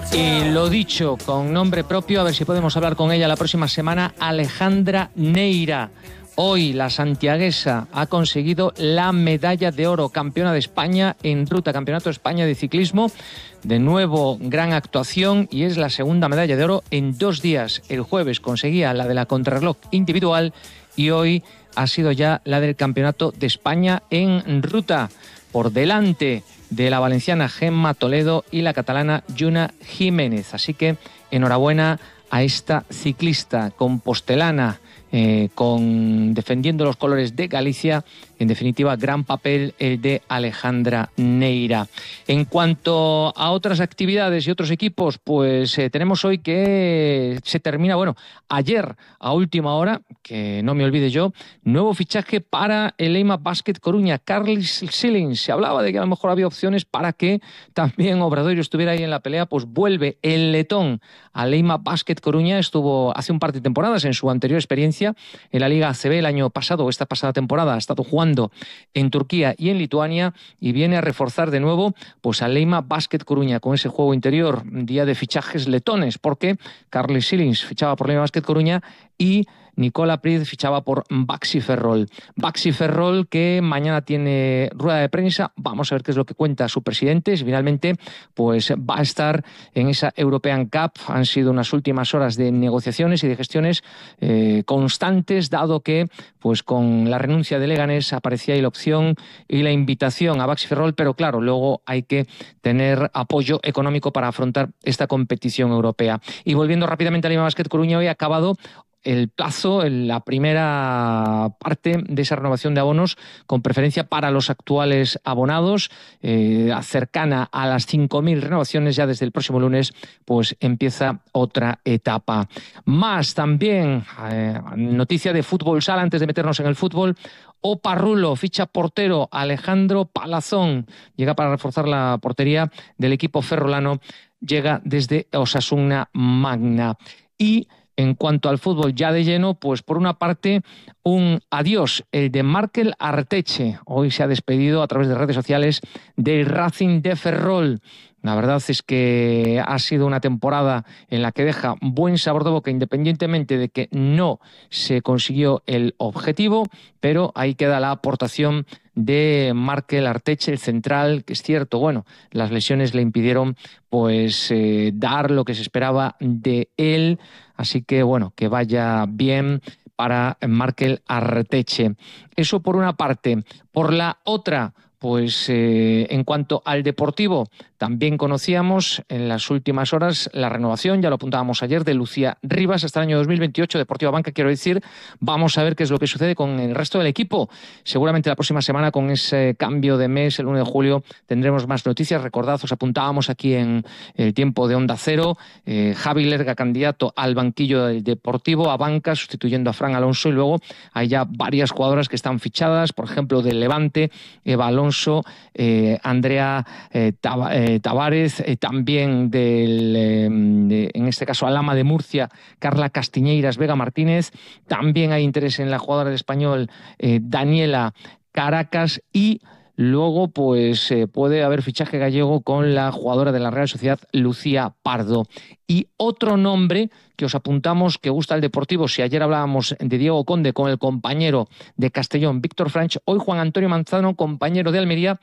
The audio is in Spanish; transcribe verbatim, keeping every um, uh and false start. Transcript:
Y lo dicho, con nombre propio, a ver si podemos hablar con ella la próxima semana, Alejandra Neira. Hoy la santiaguesa ha conseguido la medalla de oro, campeona de España en ruta, Campeonato de España de ciclismo. De nuevo, gran actuación y es la segunda medalla de oro en dos días. El jueves conseguía la de la contrarreloj individual y hoy ha sido ya la del Campeonato de España en ruta. Por delante de la valenciana Gemma Toledo y la catalana Yuna Jiménez. Así que enhorabuena a esta ciclista compostelana, eh, con, defendiendo los colores de Galicia. En definitiva, gran papel el de Alejandra Neira. En cuanto a otras actividades y otros equipos, pues eh, tenemos hoy que se termina, bueno, ayer a última hora, que no me olvide yo, nuevo fichaje para el EIMA Basket Coruña, Carles Silins. Se hablaba de que a lo mejor había opciones para que también Obradoiro estuviera ahí en la pelea, pues vuelve el letón al EIMA Basket Coruña. Estuvo hace un par de temporadas en su anterior experiencia en la Liga A C B el año pasado, o esta pasada temporada, ha estado jugando en Turquía y en Lituania y viene a reforzar de nuevo pues al EIMA Basket Coruña con ese juego interior, día de fichajes letones, porque Carles Silins fichaba por el EIMA Basket Coruña y Nicola Pryce fichaba por Baxi Ferrol. Baxi Ferrol, que mañana tiene rueda de prensa. Vamos a ver qué es lo que cuenta su presidente. Si finalmente pues va a estar en esa European Cup. Han sido unas últimas horas de negociaciones y de gestiones eh, constantes, dado que pues con la renuncia de Leganés aparecía ahí la opción y la invitación a Baxi Ferrol, pero claro, luego hay que tener apoyo económico para afrontar esta competición europea. Y volviendo rápidamente al EIMA Basket Coruña, hoy ha acabado el plazo, la primera parte de esa renovación de abonos con preferencia para los actuales abonados, eh, cercana a las cinco mil renovaciones. Ya desde el próximo lunes pues empieza otra etapa. Más también, eh, noticia de Fútbol Sala antes de meternos en el fútbol. Opa Rulo ficha portero Alejandro Palazón, llega para reforzar la portería del equipo ferrolano, llega desde Osasuna Magna. Y en cuanto al fútbol ya de lleno, pues por una parte un adiós, el de Markel Arteche. Hoy se ha despedido a través de redes sociales del Racing de Ferrol. La verdad es que ha sido una temporada en la que deja buen sabor de boca, independientemente de que no se consiguió el objetivo, pero ahí queda la aportación de Markel Arteche, el central, que es cierto, bueno, las lesiones le impidieron pues eh, dar lo que se esperaba de él, así que bueno, que vaya bien para Markel Arteche. Eso por una parte. Por la otra, pues eh, en cuanto al Deportivo, también conocíamos en las últimas horas la renovación, ya lo apuntábamos ayer, de Lucía Rivas hasta el año dos mil veintiocho, Deportiva Banca, quiero decir. Vamos a ver qué es lo que sucede con el resto del equipo. Seguramente la próxima semana, con ese cambio de mes, el uno de julio, tendremos más noticias. Recordad, os apuntábamos aquí en el tiempo de Onda Cero, eh, Javi Lerga, candidato al banquillo del Deportivo, a banca, sustituyendo a Fran Alonso, y luego hay ya varias jugadoras que están fichadas, por ejemplo, del Levante, Eva Alonso, eh, Andrea eh, Tab eh, Tavares, eh, también del, eh, de, en este caso, Alama de Murcia, Carla Castiñeiras, Vega Martínez. También hay interés en la jugadora del Español, eh, Daniela Caracas, y luego pues eh, puede haber fichaje gallego con la jugadora de la Real Sociedad, Lucía Pardo. Y otro nombre que os apuntamos que gusta al Deportivo, si ayer hablábamos de Diego Conde con el compañero de Castellón, Víctor Franch, hoy Juan Antonio Manzano, compañero de Almería,